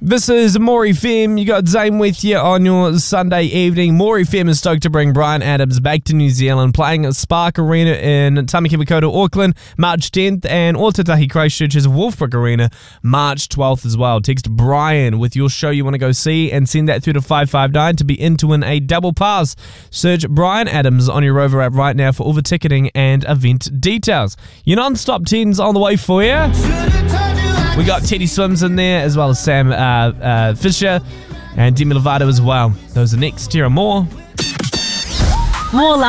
This is More FM. You got Zane with you on your Sunday evening. More FM is stoked to bring Bryan Adams back to New Zealand, playing at Spark Arena in Tamaki Makaurau, Auckland, March 10th, and Ōtautahi Christchurch's Wolfbrook Arena, March 12th as well. Text Bryan with your show you want to go see and send that through to 559 to be in to win a double pass. Search Bryan Adams on your Rover app right now for all the ticketing and event details. Your non-stop 10's on the way for you. We got Teddy Swims in there, as well as Sam Fisher and Demi Lovato as well. Those are next. Here are more.